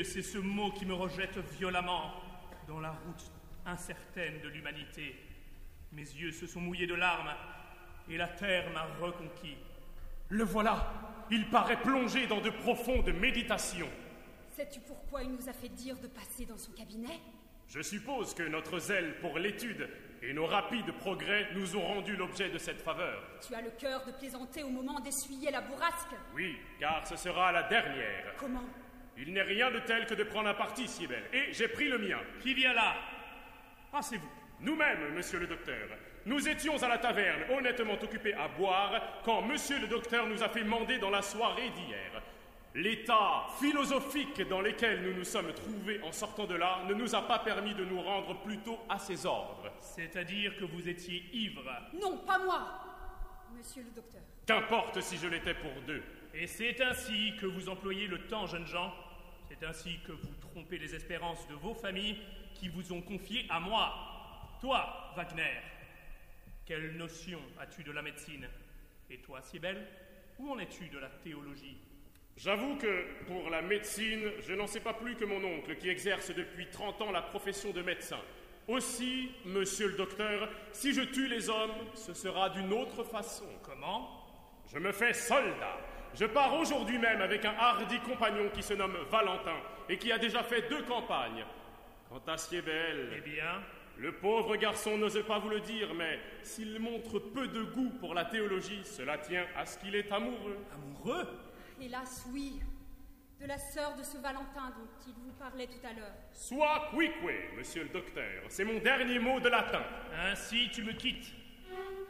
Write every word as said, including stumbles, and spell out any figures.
yeux, c'est ce mot qui me rejette violemment dans la route incertaine de l'humanité. Mes yeux se sont mouillés de larmes, et la terre m'a reconquis. Le voilà. Il paraît plongé dans de profondes méditations. Sais-tu pourquoi il nous a fait dire de passer dans son cabinet? Je suppose que notre zèle pour l'étude et nos rapides progrès nous ont rendu l'objet de cette faveur. Tu as le cœur de plaisanter au moment d'essuyer la bourrasque? Oui, car ce sera la dernière. Comment? Il n'est rien de tel que de prendre un parti, si belle. Et j'ai pris le mien. Qui vient là? Ah, c'est vous. Nous-mêmes, monsieur le docteur. Nous étions à la taverne, honnêtement occupés à boire, quand monsieur le docteur nous a fait mander dans la soirée d'hier. L'état philosophique dans lequel nous nous sommes trouvés en sortant de là ne nous a pas permis de nous rendre plutôt à ses ordres. C'est-à-dire que vous étiez ivre? Non, pas moi, monsieur le docteur. Qu'importe si je l'étais pour deux. Et c'est ainsi que vous employez le temps, jeunes gens. C'est ainsi que vous trompez les espérances de vos familles qui vous ont confié à moi. Toi, Wagner, quelle notion as-tu de la médecine? Et toi, Sibylle, où en es-tu de la théologie? J'avoue que, pour la médecine, je n'en sais pas plus que mon oncle, qui exerce depuis trente ans la profession de médecin. Aussi, monsieur le docteur, si je tue les hommes, ce sera d'une autre façon. Comment? Je me fais soldat. Je pars aujourd'hui même avec un hardi compagnon qui se nomme Valentin et qui a déjà fait deux campagnes. Quant à Siebel... Eh bien? Le pauvre garçon n'ose pas vous le dire, mais s'il montre peu de goût pour la théologie, cela tient à ce qu'il est amoureux. Amoureux? Hélas, oui. De la sœur de ce Valentin dont il vous parlait tout à l'heure. Sois quique, monsieur le docteur. C'est mon dernier mot de latin. Ainsi tu me quittes.